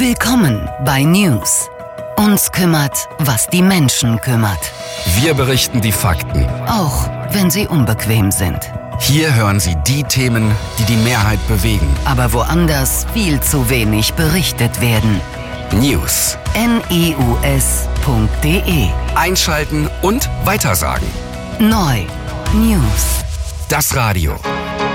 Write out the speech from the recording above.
Willkommen bei News. Uns kümmert, was die Menschen kümmert. Wir berichten die Fakten, Auch wenn sie unbequem sind. Hier hören Sie die Themen, die die Mehrheit bewegen. Aber woanders viel zu wenig berichtet werden. News. news.de Einschalten und weitersagen. Neu. News. Das Radio.